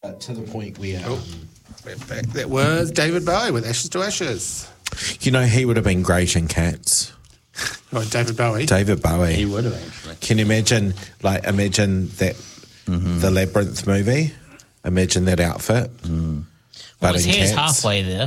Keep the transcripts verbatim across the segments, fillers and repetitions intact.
Uh, to the point where... Oh, Um, we're back. That was David Bowie with Ashes to Ashes. you know, he would have been great in Cats. Oh, David Bowie. David Bowie. He would have actually. Can you imagine, like, imagine that, mm-hmm. the Labyrinth movie? Imagine that outfit. Mm. Well, his in hair's Cats. halfway there.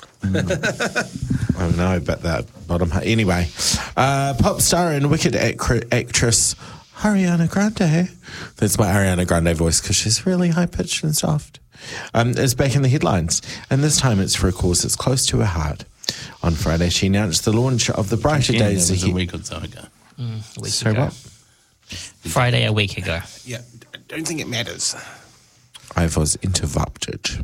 I don't know, but the bottom... Anyway, uh, pop star and Wicked actri- actress Ariana Grande. That's my Ariana Grande voice because she's really high-pitched and soft. Um, is back in the headlines, and this time it's for a cause that's close to her heart. On Friday, she announced the launch of the Brighter Again, Days that was a Ahead. week or so ago. Mm, a week Sorry, ago. what? Friday a week ago. Yeah, I don't think it matters. I was interrupted.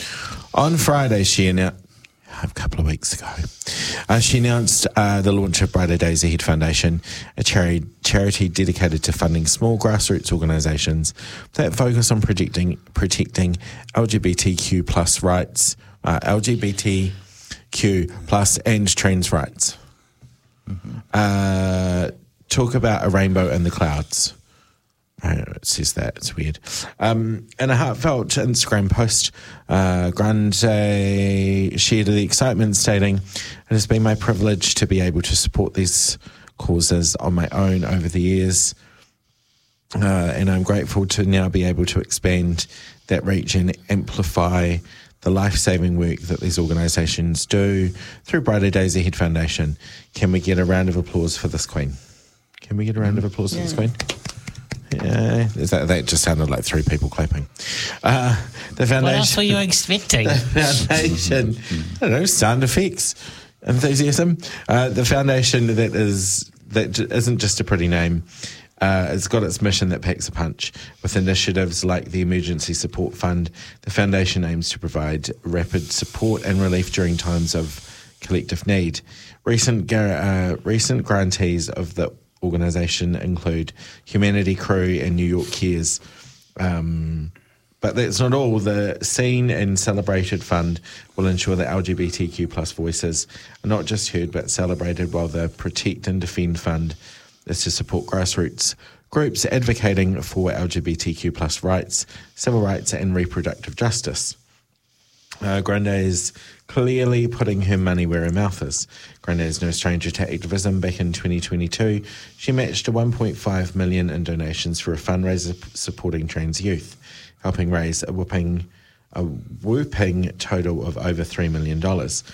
On Friday, she announced, a couple of weeks ago, uh, she announced uh, the launch of Brighter Days Ahead Foundation, a charity, charity dedicated to funding small grassroots organisations that focus on protecting, protecting L G B T Q plus rights, uh, L G B T Q plus and trans rights. Mm-hmm. Uh, talk about a rainbow in the clouds. I don't know, it says that. It's weird. Um, in a heartfelt Instagram post, uh, Grande shared the excitement, stating, "It has been my privilege to be able to support these causes on my own over the years, uh, and I'm grateful to now be able to expand that reach and amplify the life-saving work that these organisations do through Brighter Days Ahead Foundation." Can we get a round of applause for this queen? Can we get a round of applause yeah. for this queen? Yeah, that, that just sounded like three people clapping. Uh, the foundation. What else were you expecting? The foundation, I don't know, sound effects, enthusiasm. Uh, the foundation that is that isn't just a pretty name. Uh, it's got its mission that packs a punch. With initiatives like the Emergency Support Fund, the foundation aims to provide rapid support and relief during times of collective need. Recent uh, recent grantees of the organisation include Humanity Crew and New York Cares. Um, but that's not all. The Seen and Celebrated Fund will ensure that L G B T Q plus voices are not just heard but celebrated, while the Protect and Defend Fund is to support grassroots groups advocating for L G B T Q plus rights, civil rights and reproductive justice. Uh, Grande is clearly putting her money where her mouth is. Grande is no stranger to activism. Back in twenty twenty-two, she matched one point five million dollars in donations for a fundraiser supporting trans youth, helping raise a whooping, a whooping total of over three million dollars.